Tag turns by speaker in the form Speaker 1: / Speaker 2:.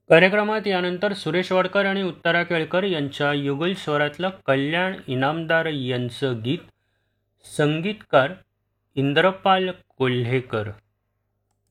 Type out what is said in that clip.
Speaker 1: कार्यक्रमात यानंतर सुरेश वाडकर आणि उत्तरा केळकर यांच्या युगल स्वरातलं कल्याण इनामदार यांचं गीत, संगीतकार इंद्रपाल कोल्हेकर.